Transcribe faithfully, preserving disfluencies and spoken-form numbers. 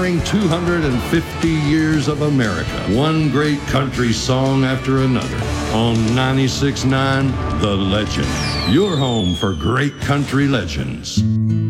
honoring two hundred fifty years of America, one great country song after another. On ninety-six point nine, The Legend, your home for great country legends.